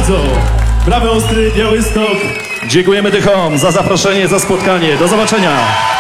bardzo. Prawy Ostry, Białystok. Dziękujemy Dychom za zaproszenie, za spotkanie. Do zobaczenia.